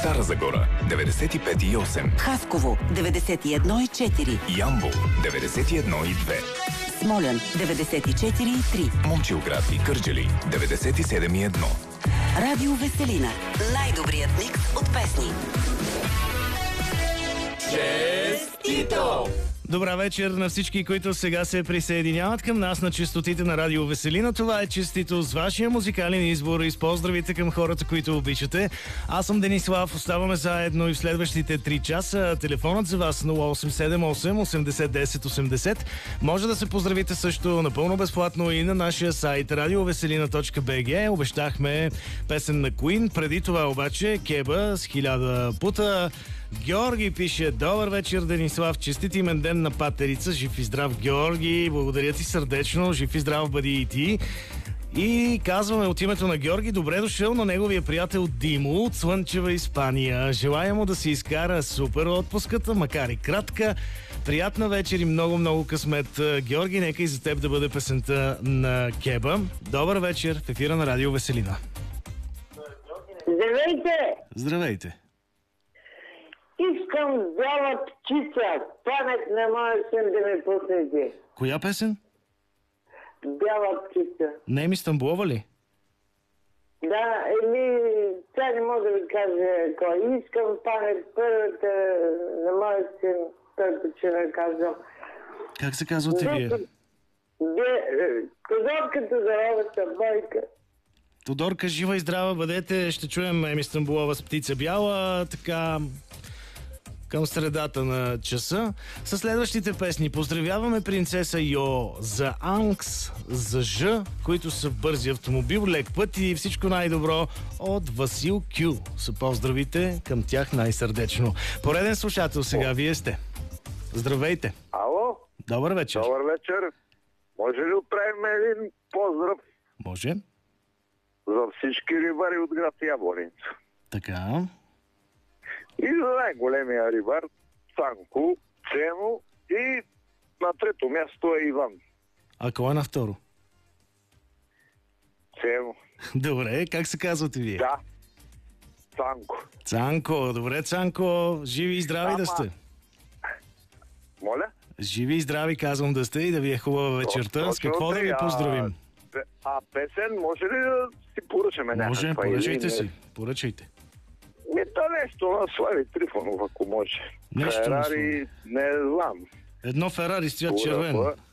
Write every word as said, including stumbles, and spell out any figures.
Стара Загора деветдесет и пет и осем, Хасково деветдесет и едно и четири, Ямбол деветдесет и едно и две, Смолян деветдесет и четири и три, Момчилград и Кърджали деветдесет и седем и едно. Радио Веселина. Най-добрият микс от песни. Честито! Добра вечер на всички, които сега се присъединяват към нас на честотите на Радио Веселина. Това е Честито с вашия музикален избор и с поздравите към хората, които обичате. Аз съм Денислав, оставаме заедно и в следващите три часа. Телефонът за вас нула осем седем осем осемдесет десет осемдесет. Може да се поздравите също напълно безплатно и на нашия сайт радио веселина точка би джи. Обещахме песен на Queen. Преди това обаче Кеба с хиляда пута. Георги пише: добър вечер, Денислав, честит имен ден на патерица, жив и здрав, Георги, благодаря ти сърдечно, жив и здрав бъди и ти. И казваме от името на Георги добре дошъл на неговия приятел Димо от Слънчева Испания. Желая му да си изкара супер отпуската, макар и кратка. Приятна вечер и много-много късмет. Георги, нека и за теб да бъде песента на Кеба. Добър вечер в ефира на Радио Веселина. Здравейте! Здравейте! Искам бяла птица, памет на моя син да ми пуснете. Коя песен? Бяла птица. Не ми Стамбулова ли? Да, еми, сега не мога да ви кажа кой. Искам памет първата на моя син, той почина казвам. Как се казвате вие? Тодорката здоровата бойка. Тодорка, жива и здрава бъдете. Ще чуем Еми Стамбулова с птица бяла. Така, към средата на часа. Със следващите песни поздравяваме принцеса Йо за Анкс, за Ж, които са в бързи автомобил, лек път и всичко най-добро от Васил Кю. Са поздравите към тях най-сърдечно. Пореден слушател сега, вие сте. Здравейте. Ало? Добър вечер. Добър вечер. Може ли отправим един поздрав? Може. За всички рибари от град Ябланица. Така. И за най-големия рибар Цанко, Цено и на трето място е Иван. А кой е на второ? Цено. Добре, как се казвате вие? Да. Цанко. Цанко, добре Цанко, живи и здрави Ама... да сте. Моля? Живи и здрави казвам да сте и да ви е хубава вечерта. С какво да ви поздравим? А, а песен може ли да си поръчаме някаква? Може, поръчайте или... си, поръчайте. Мета нещо на Слави Трифонов, ако може. Нещо Ферари, не знам. Едно Ферари с цвят червено.